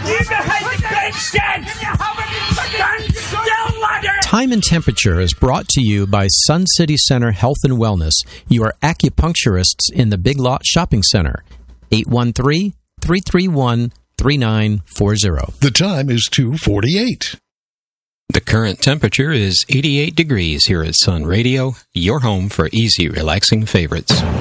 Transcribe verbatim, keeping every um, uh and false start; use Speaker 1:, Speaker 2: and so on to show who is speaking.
Speaker 1: Time and Temperature is brought to you by Sun City Center Health and Wellness, your acupuncturists in the Big Lot Shopping Center. eight one three, three three one, three nine four zero.
Speaker 2: The time is two forty-eight.
Speaker 3: The current temperature is eighty-eight degrees here at Sun Radio, your home for easy, relaxing favorites.